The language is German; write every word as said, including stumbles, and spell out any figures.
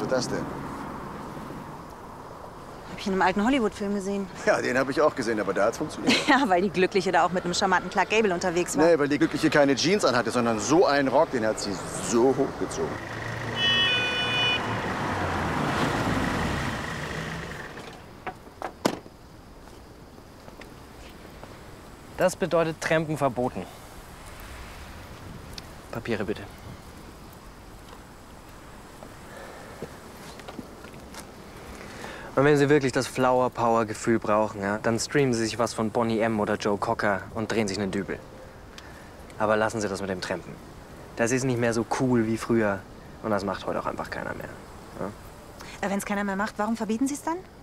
wird das denn? Hab ich in einem alten Hollywood-Film gesehen. Ja, den habe ich auch gesehen, aber da hat's funktioniert. Ja, weil die Glückliche da auch mit einem charmanten Clark Gable unterwegs war. Nee, weil die Glückliche keine Jeans anhatte, sondern so einen Rock, den hat sie so hochgezogen. Das bedeutet Trampen verboten. Papiere bitte. Und wenn Sie wirklich das Flower-Power-Gefühl brauchen, ja, dann streamen Sie sich was von Boney M. oder Joe Cocker und drehen sich einen Dübel. Aber lassen Sie das mit dem Trampen. Das ist nicht mehr so cool wie früher. Und das macht heute auch einfach keiner mehr. Ja? Wenn es keiner mehr macht, warum verbieten Sie es dann?